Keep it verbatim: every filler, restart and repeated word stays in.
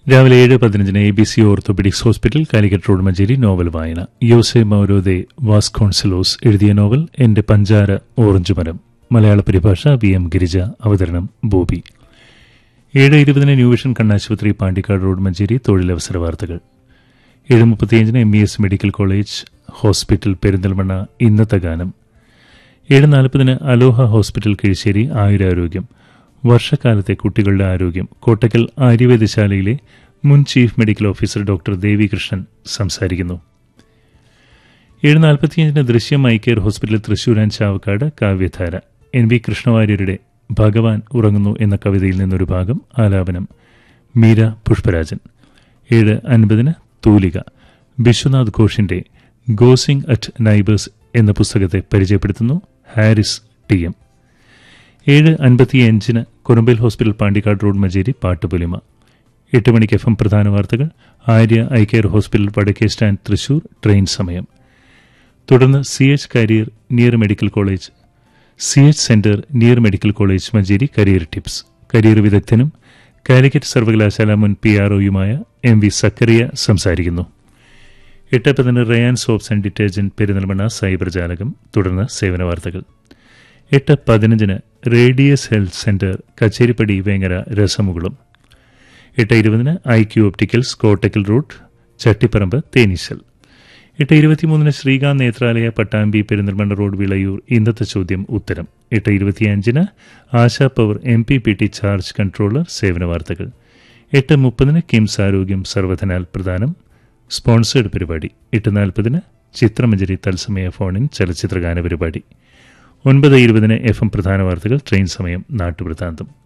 രാവിലെ ഏഴ് പതിനഞ്ചിന് A B C orthopaedics hospital, Calicut road, Manjeri. Novel വായന. യോസെ മൗരോദെ വാസ്കോൺസലോസ് എഴുതിയ നോവൽ എന്റെ പഞ്ചാര ഓറഞ്ച് മരം. മലയാള പരിഭാഷ വി എം ഗിരിജ. അവതരണം ബോബി. ഏഴ് ഇരുപതിന് ന്യൂ വിഷൻ കണ്ണാശുപത്രി, പാണ്ടിക്കാട് റോഡ്, മഞ്ചേരി. തൊഴിലവസര വാർത്തകൾ. ഏഴ് മുപ്പത്തിയഞ്ചിന് M E S medical college hospital, Perinthalmanna. ഇന്നത്തെ ഗാനം. ഏഴ് നാൽപ്പതിന് അലോഹ ഹോസ്പിറ്റൽ, കിഴിശ്ശേരി. ആയുരാരോഗ്യം. വർഷക്കാലത്തെ കുട്ടികളുടെ ആരോഗ്യം. കോട്ടക്കൽ ആര്യവേദശാലയിലെ മുൻ ചീഫ് മെഡിക്കൽ ഓഫീസർ ഡോക്ടർ ദേവി കൃഷ്ണൻ സംസാരിക്കുന്നു. ഏഴ് നാൽപ്പത്തിയഞ്ചിന് ദൃശ്യം eye care hospital, Thrissur and Chavakkad. കാവ്യധാര. എൻ വി കൃഷ്ണവാര്യരുടെ ഭഗവാൻ ഉറങ്ങുന്നു എന്ന കവിതയിൽ നിന്നൊരു ഭാഗം. ആലാപനം മീര പുഷ്പരാജൻ. ഏഴ് അൻപതിന് തൂലിക. വിശ്വനാഥ് ഘോഷിന്റെ ഗോസിംഗ് അറ്റ് നൈബേഴ്സ് എന്ന പുസ്തകത്തെ പരിചയപ്പെടുത്തുന്നു ഹാരിസ് ടി എം. ഏഴ് അൻപത്തിയഞ്ചിന് കുറുമ്പേൽ ഹോസ്പിറ്റൽ, പാണ്ടിക്കാട് റോഡ്, മഞ്ചേരി. പാട്ടുപൊലിമ. എട്ട് മണിക്ക് എഫ് എം പ്രധാന വാർത്തകൾ. ആര്യ ഐ കെയർ ഹോസ്പിറ്റൽ, വടക്കേ സ്റ്റാൻഡ്, തൃശൂർ. ട്രെയിൻ സമയം. തുടർന്ന് C H career near medical college C H centre near medical college, Manjeri. Career tips. Career വിദഗ്ധനും Calicut സർവകലാശാല മുൻ P R ഒയുമായ M V Zacharia സംസാരിക്കുന്നു. എട്ട് പതിന് Ryan soaps and detergent, Perinthalmanna. Cyber ജാലകം. തുടർന്ന് സേവന വാർത്തകൾ. എട്ട് പതിനഞ്ചിന് radius health centre, Kacheripadi, Vengara. രസമുകുളം. എട്ട് ഇരുപതിന് I Q opticals, Kottakkal root, Chattiparamba, തേനീശൽ. എട്ട് ഇരുപത്തിമൂന്നിന് ശ്രീകാന്ത് നേത്രാലയ, പട്ടാമ്പി, പെരിന്തൽമണ്ണ റോഡ്, വിളയൂർ. ഇന്നത്തെ ചോദ്യം ഉത്തരം. എട്ട് ഇരുപത്തിയഞ്ചിന് ASHA power M P P T charge controller, സേവന വാർത്തകൾ. എട്ട് മുപ്പതിന് കിംസ് ആരോഗ്യം സർവധനാൽ പ്രധാനം, സ്പോൺസേഡ് പരിപാടി. എട്ട് നാൽപ്പതിന് ചിത്രമഞ്ജരി തത്സമയ ഫോണിൻ ചലച്ചിത്രഗാന പരിപാടി. ഒൻപത് ഇരുപതിന് എഫ് എം പ്രധാന വാർത്തകൾ. ട്രെയിൻ സമയം. നാട്ടുവൃത്താന്തം.